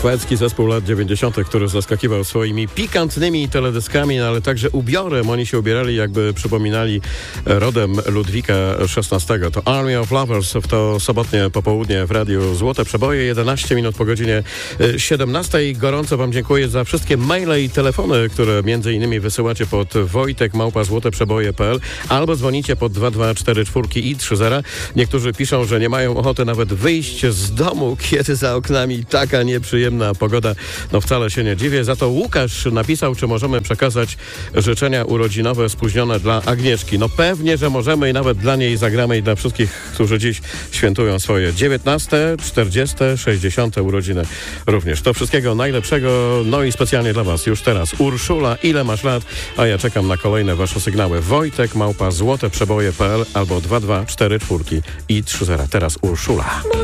Szwedzki zespół lat 90., który zaskakiwał swoimi pikantnymi teledyskami, no ale także ubiorem. Oni się ubierali, jakby przypominali rodem Ludwika XVI. To Army of Lovers w to sobotnie popołudnie w Radiu Złote Przeboje, 11 minut po godzinie 17. Gorąco wam dziękuję za wszystkie maile i telefony, które między innymi wysyłacie pod wojtek@złoteprzeboje.pl albo dzwonicie pod 2244 i 30. Niektórzy piszą, że nie mają ochoty nawet wyjść z domu, kiedy za oknami taka nieprzyjemna pogoda. No wcale się nie dziwię. Za to Łukasz napisał, czy możemy przekazać życzenia urodzinowe spóźnione dla Agnieszki. No pewnie, że możemy i nawet dla niej zagramy i dla wszystkich, którzy dziś świętują swoje 19, 40, 60 urodziny również. To wszystkiego najlepszego, no i specjalnie dla was już teraz Urszula, ile masz lat? A ja czekam na kolejne wasze sygnały. Wojtek@złoteprzeboje.pl albo 2244 i 30. Teraz Urszula.